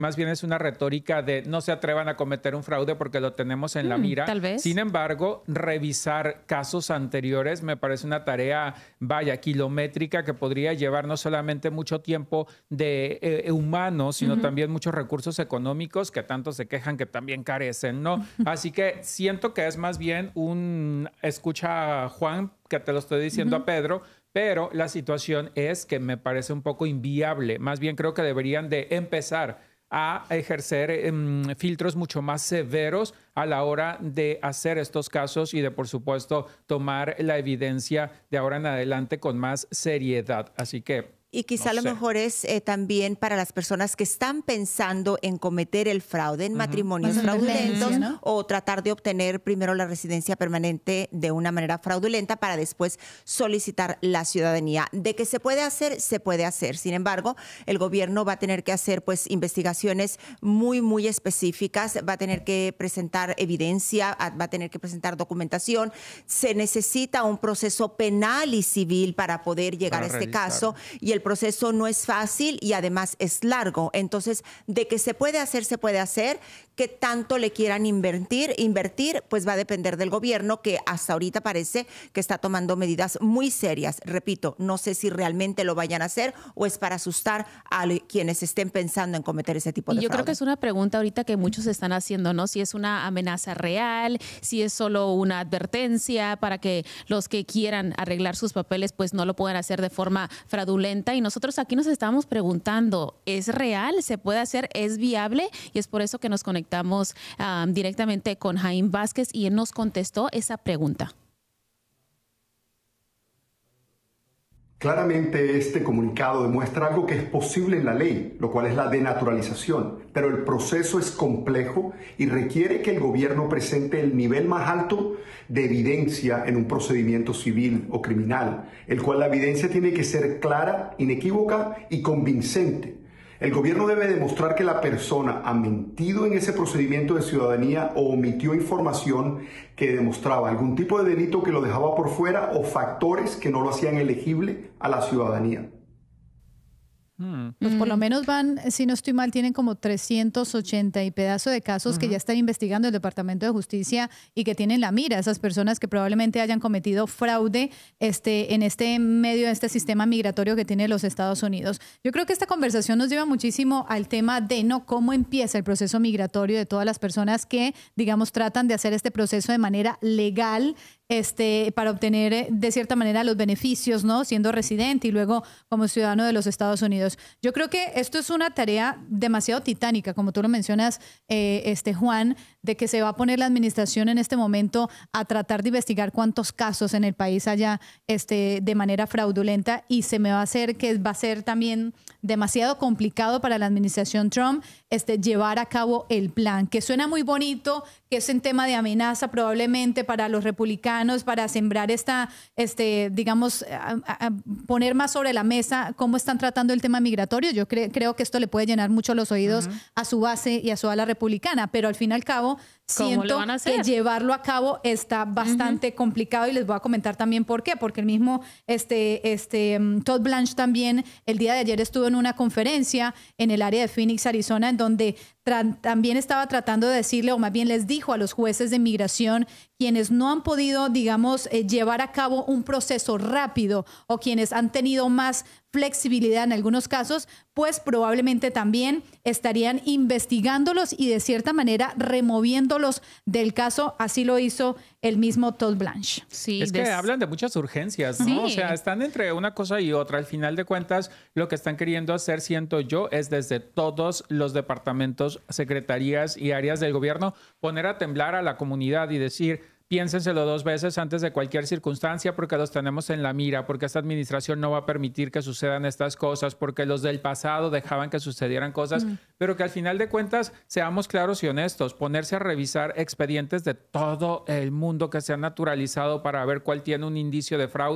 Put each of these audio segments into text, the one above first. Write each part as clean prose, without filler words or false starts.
más bien es una retórica de no se atrevan a cometer un fraude porque lo tenemos en la mira. Tal vez. Sin embargo, revisar casos anteriores me parece una tarea, vaya, kilométrica que podría llevar no solamente mucho tiempo de humanos, sino también muchos recursos económicos que tanto se quejan que también carecen, ¿no? Así que siento que es más bien escucha, Juan, que te lo estoy diciendo a Pedro, pero la situación es que me parece un poco inviable. Más bien creo que deberían de empezar a ejercer filtros mucho más severos a la hora de hacer estos casos y de, por supuesto, tomar la evidencia de ahora en adelante con más seriedad. Así que y quizá a lo mejor es también para las personas que están pensando en cometer el fraude en matrimonios fraudulentos, ¿no? O tratar de obtener primero la residencia permanente de una manera fraudulenta para después solicitar la ciudadanía. De que se puede hacer, se puede hacer. Sin embargo, el gobierno va a tener que hacer pues investigaciones muy, muy específicas, va a tener que presentar evidencia, va a tener que presentar documentación. Se necesita un proceso penal y civil para poder llegar a este caso, y el proceso no es fácil y además es largo. Entonces, de que se puede hacer, se puede hacer. ¿Qué tanto le quieran invertir, pues va a depender del gobierno, que hasta ahorita parece que está tomando medidas muy serias. Repito, no sé si realmente lo vayan a hacer o es para asustar a quienes estén pensando en cometer ese tipo de fraude. Yo creo que es una pregunta ahorita que muchos están haciendo, ¿no? Si es una amenaza real, si es solo una advertencia para que los que quieran arreglar sus papeles pues no lo puedan hacer de forma fraudulenta. Y nosotros aquí nos estamos preguntando, ¿es real? ¿Se puede hacer? ¿Es viable? Y es por eso que nos conectamos directamente con Jaime Vázquez y él nos contestó esa pregunta. Claramente este comunicado demuestra algo que es posible en la ley, lo cual es la denaturalización, pero el proceso es complejo y requiere que el gobierno presente el nivel más alto de evidencia en un procedimiento civil o criminal, el cual la evidencia tiene que ser clara, inequívoca y convincente. El gobierno debe demostrar que la persona ha mentido en ese procedimiento de ciudadanía o omitió información que demostraba algún tipo de delito que lo dejaba por fuera o factores que no lo hacían elegible a la ciudadanía. Pues por lo menos van, si no estoy mal, tienen como 380 y pedazo de casos que ya están investigando el Departamento de Justicia y que tienen la mira a esas personas que probablemente hayan cometido fraude en este medio de este sistema migratorio que tiene los Estados Unidos. Yo creo que esta conversación nos lleva muchísimo al tema de cómo empieza el proceso migratorio de todas las personas que, digamos, tratan de hacer este proceso de manera legal, para obtener de cierta manera los beneficios, ¿no? Siendo residente y luego como ciudadano de los Estados Unidos. Yo creo que esto es una tarea demasiado titánica, como tú lo mencionas, Juan, de que se va a poner la administración en este momento a tratar de investigar cuántos casos en el país haya de manera fraudulenta, y se me va a hacer que va a ser también demasiado complicado para la administración Trump llevar a cabo el plan, que suena muy bonito, que es en tema de amenaza probablemente para los republicanos, para sembrar digamos, a poner más sobre la mesa cómo están tratando el tema migratorio. Yo creo que esto le puede llenar mucho los oídos a su base y a su ala republicana, pero al fin y al cabo siento que llevarlo a cabo está bastante complicado, y les voy a comentar también por qué, porque el mismo Todd Blanche también el día de ayer estuvo en una conferencia en el área de Phoenix, Arizona, en donde también estaba tratando de decirle, o más bien les dijo a los jueces de inmigración, quienes no han podido, digamos, llevar a cabo un proceso rápido, o quienes han tenido más flexibilidad en algunos casos, pues probablemente también estarían investigándolos y de cierta manera removiéndolos del caso. Así lo hizo el mismo Todd Blanche. Sí, es que hablan de muchas urgencias, ¿no? Sí. O sea, están entre una cosa y otra. Al final de cuentas, lo que están queriendo hacer, siento yo, es desde todos los departamentos, secretarías y áreas del gobierno poner a temblar a la comunidad y decir: piénsenselo 2 veces antes de cualquier circunstancia, porque los tenemos en la mira, porque esta administración no va a permitir que sucedan estas cosas, porque los del pasado dejaban que sucedieran cosas, pero que al final de cuentas seamos claros y honestos, ponerse a revisar expedientes de todo el mundo que se han naturalizado para ver cuál tiene un indicio de fraude,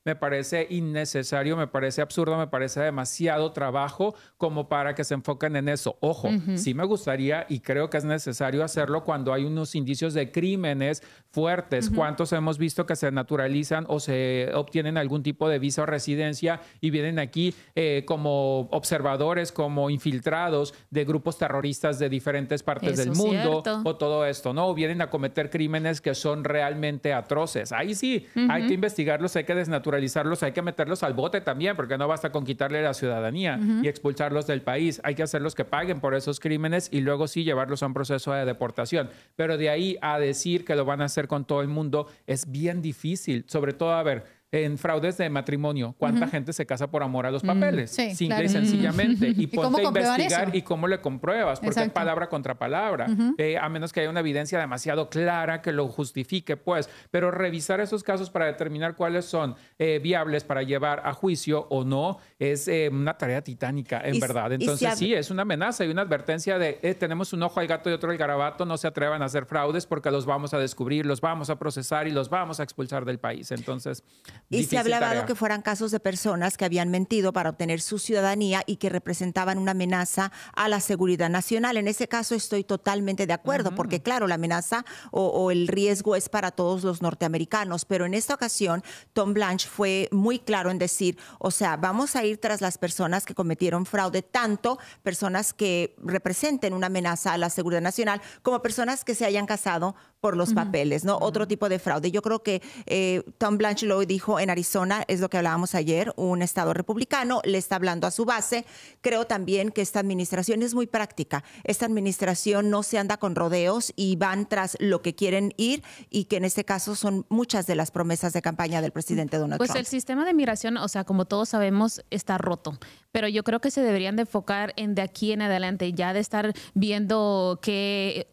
me parece innecesario, me parece absurdo, me parece demasiado trabajo como para que se enfoquen en eso. Ojo, sí me gustaría y creo que es necesario hacerlo cuando hay unos indicios de crímenes fuertes. ¿Cuántos hemos visto que se naturalizan o se obtienen algún tipo de visa o residencia y vienen aquí como observadores, como infiltrados de grupos terroristas de diferentes partes del mundo o todo esto, ¿no? O vienen a cometer crímenes que son realmente atroces. Ahí sí, hay que investigarlos, hay que desnaturalizarlos, hay que meterlos al bote también, porque no basta con quitarle la ciudadanía y expulsarlos del país. Hay que hacerlos que paguen por esos crímenes y luego sí llevarlos a un proceso de deportación. Pero de ahí a decir que lo van a hacer con todo el mundo es bien difícil. Sobre todo, a ver, en fraudes de matrimonio, ¿cuánta gente se casa por amor a los papeles? Sí, simple y sencillamente. Y ponte a investigar eso? y cómo le compruebas, porque es palabra contra palabra, a menos que haya una evidencia demasiado clara que lo justifique, pues. Pero revisar esos casos para determinar cuáles son viables para llevar a juicio o no es una tarea titánica, en verdad. Entonces, sí, es una amenaza y una advertencia de tenemos un ojo al gato y otro al garabato, no se atrevan a hacer fraudes porque los vamos a descubrir, los vamos a procesar y los vamos a expulsar del país. Entonces, y se ha hablado que fueran casos de personas que habían mentido para obtener su ciudadanía y que representaban una amenaza a la seguridad nacional. En ese caso estoy totalmente de acuerdo, porque claro, la amenaza o el riesgo es para todos los norteamericanos, pero en esta ocasión Tom Blanche fue muy claro en decir, o sea, vamos a ir tras las personas que cometieron fraude, tanto personas que representen una amenaza a la seguridad nacional como personas que se hayan casado por los papeles, ¿no? Otro tipo de fraude. Yo creo que Tom Blanche lo dijo en Arizona, es lo que hablábamos ayer, un estado republicano, le está hablando a su base. Creo también que esta administración es muy práctica. Esta administración no se anda con rodeos y van tras lo que quieren ir y que en este caso son muchas de las promesas de campaña del presidente Donald Trump. Pues el sistema de migración, o sea, como todos sabemos, está roto. Pero yo creo que se deberían de enfocar en de aquí en adelante, ya de estar viendo qué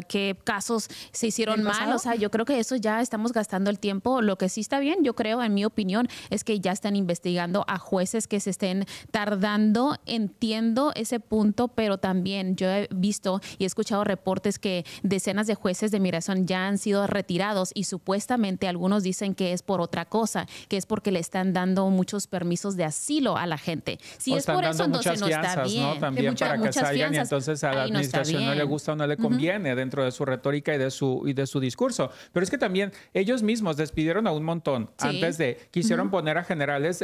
casos se hicieron mal. O sea, yo creo que eso ya estamos gastando el tiempo. Lo que sí está bien, yo creo, en mi opinión, es que ya están investigando a jueces que se estén tardando. Entiendo ese punto, pero también yo he visto y he escuchado reportes que decenas de jueces de migración ya han sido retirados y supuestamente algunos dicen que es por otra cosa, que es porque le están dando muchos permisos de asilo a la gente. Si es por eso, entonces no está bien. ¿no? También para que salgan y entonces a la administración no le gusta o no le conviene dentro de su retórica y de su discurso. Pero es que también ellos mismos despidieron a un montón antes de, quisieron poner a generales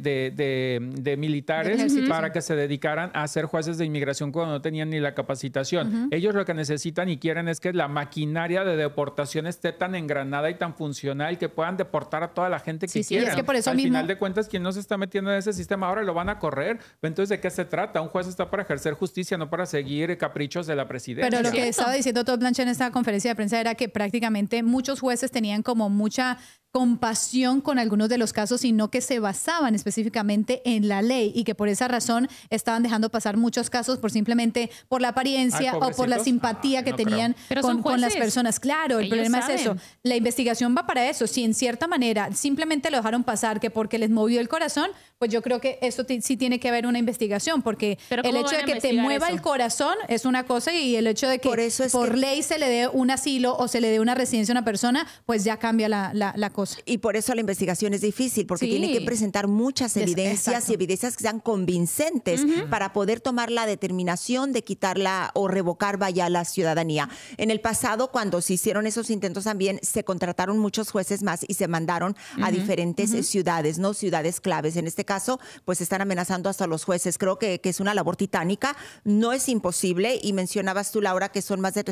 de militares para que se dedicaran a ser jueces de inmigración cuando no tenían ni la capacitación. Ellos lo que necesitan y quieren es que la maquinaria de deportación esté tan engranada y tan funcional que puedan deportar a toda la gente que quieran. Es que por eso al mismo, final de cuentas, quien no se está metiendo en ese sistema ahora lo van a correr. Entonces, ¿de qué se trata? Un juez está para ejercer justicia, no para seguir caprichos de la presidencia. Pero lo que estaba diciendo Todd Blanche en esta conferencia de prensa era que prácticamente muchos jueces tenían como mucha compasión con algunos de los casos y no que se basaban específicamente en la ley y que por esa razón estaban dejando pasar muchos casos por simplemente por la apariencia o por la simpatía que tenían con las personas. Claro, el problema es eso. La investigación va para eso. Si en cierta manera simplemente lo dejaron pasar que porque les movió el corazón, pues yo creo que eso sí tiene que haber una investigación, porque el hecho de que te mueva el corazón es una cosa y el hecho de que por ley se le dé un asilo o se le dé una residencia a una persona, pues ya cambia la cosa. Y por eso la investigación es difícil, porque tiene que presentar muchas evidencias y evidencias que sean convincentes para poder tomar la determinación de quitarla o revocar vaya la ciudadanía. En el pasado, cuando se hicieron esos intentos también, se contrataron muchos jueces más y se mandaron a diferentes ciudades, ¿no? Ciudades claves. En este caso, pues están amenazando hasta los jueces. Creo que es una labor titánica. No es imposible. Y mencionabas tú, Laura, que son más de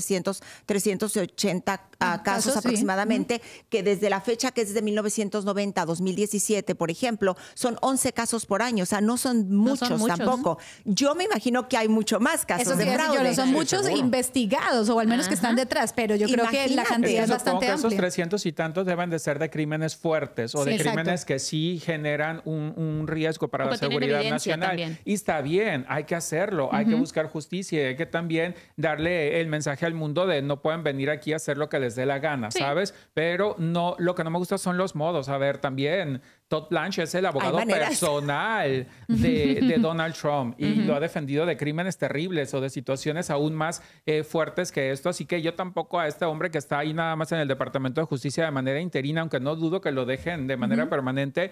380 casos aproximadamente, que desde la fecha que es de 1990 a 2017, por ejemplo, son 11 casos por año. O sea, no son muchos tampoco. Yo me imagino que hay mucho más casos de fraude. Son muchos investigados o al menos que están detrás, pero yo creo que la cantidad es bastante amplia. Esos 300 y tantos deben de ser de crímenes fuertes o de crímenes que sí generan un riesgo para la seguridad nacional. También. Y está bien, hay que hacerlo, hay que buscar justicia, hay que también darle el mensaje al mundo de no pueden venir aquí a hacer lo que les dé la gana, ¿sabes? Pero no, lo que no me gusta son los modos. A ver, también Todd Blanche es el abogado personal de Donald Trump y lo ha defendido de crímenes terribles o de situaciones aún más fuertes que esto. Así que yo tampoco a este hombre que está ahí nada más en el Departamento de Justicia de manera interina, aunque no dudo que lo dejen de manera permanente,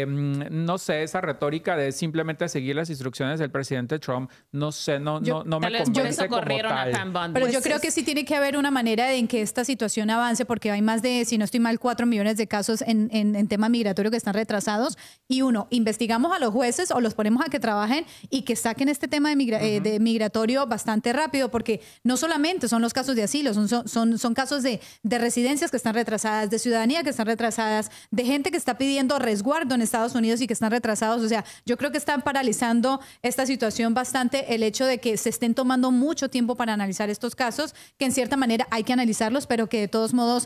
no sé, esa retórica de simplemente seguir las instrucciones del presidente Trump, no sé, no me convence como tal. Pero yo creo que sí tiene que haber una manera en que esta situación avance, porque hay más de, si no estoy mal, 4 millones de casos en tema migratorio que están retrasados. Y investigamos a los jueces o los ponemos a que trabajen y que saquen este tema de migratorio bastante rápido, porque no solamente son los casos de asilo, son casos de residencias que están retrasadas, de ciudadanía que están retrasadas, de gente que está pidiendo resguardo en Estados Unidos y que están retrasados. O sea, yo creo que están paralizando esta situación bastante el hecho de que se estén tomando mucho tiempo para analizar estos casos, que en cierta manera hay que analizarlos, pero que de todos modos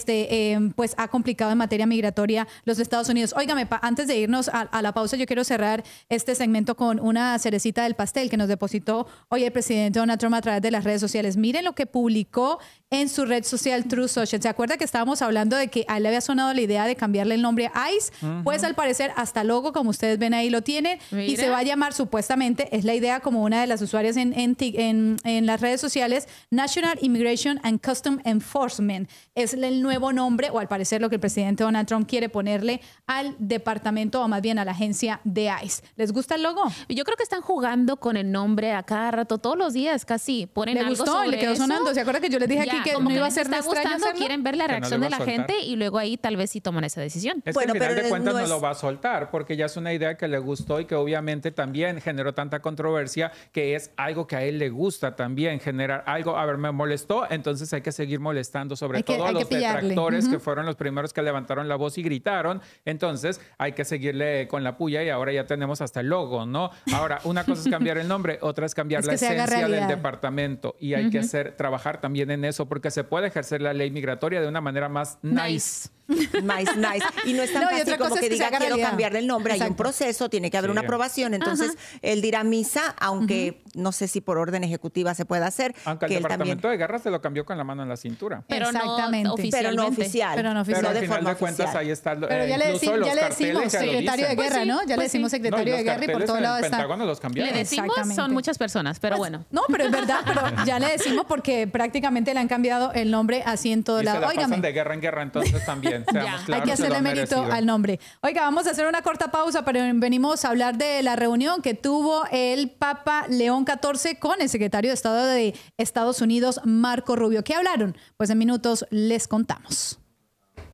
pues ha complicado en materia migratoria los Estados Unidos. Óigame, antes de irnos a la pausa, yo quiero cerrar este segmento con una cerecita del pastel que nos depositó hoy el presidente Donald Trump a través de las redes sociales. Miren lo que publicó en su red social Truth Social. ¿Se acuerda que estábamos hablando de que a él le había sonado la idea de cambiarle el nombre a ICE? Pues al parecer hasta logo, como ustedes ven ahí, lo tienen. Mira. Y se va a llamar supuestamente, es la idea como una de las usuarias en las redes sociales, National Immigration and Customs Enforcement. Es el nuevo nombre, o al parecer lo que el presidente Donald Trump quiere ponerle al departamento, o más bien a la agencia de ICE. ¿Les gusta el logo? Yo creo que están jugando con el nombre a cada rato, todos los días casi ponen algo sobre eso. ¿Le gustó? ¿Le quedó sonando? ¿Se acuerda que yo les dije aquí que no iba a ser de extraño hacerlo? Quieren ver la reacción de la gente y luego ahí tal vez sí toman esa decisión. Es que al final de cuentas no lo va a soltar, porque ya es una idea que le gustó y que obviamente también generó tanta controversia, que es algo que a él le gusta también, generar algo. A ver, me molestó, entonces hay que seguir molestando, sobre todo a los detractores que fueron los primeros que levantaron la voz y gritaron. Entonces hay que seguirle con la puya y ahora ya tenemos hasta el logo, ¿no? Ahora, una cosa es cambiar el nombre, otra es cambiar la esencia del departamento y hay que trabajar también en eso, porque se puede ejercer la ley migratoria de una manera más nice. Nice. Y no es tan fácil como que diga quiero cambiarle el nombre. Exacto. Hay un proceso, tiene que haber una aprobación. Entonces, él dirá misa, aunque no sé si por orden ejecutiva se puede hacer. Aunque el Departamento de Guerra se lo cambió con la mano en la cintura. Pero exactamente. Pero no oficial. Pero al final de cuentas ahí está. Pero ya le decimos secretario de guerra, ¿no? Ya le decimos secretario de guerra y por todos lados está. Los cambiaron. Le decimos, son muchas personas, pero bueno. No, pero es verdad, pero ya le decimos porque prácticamente le han cambiado el nombre así en todo lado. Se la pasan de guerra en guerra, entonces también. Hay que hacerle mérito al nombre. Oiga, vamos a hacer una corta pausa, pero venimos a hablar de la reunión que tuvo el Papa León XIV con el secretario de Estado de Estados Unidos, Marco Rubio. ¿Qué hablaron? Pues en minutos les contamos.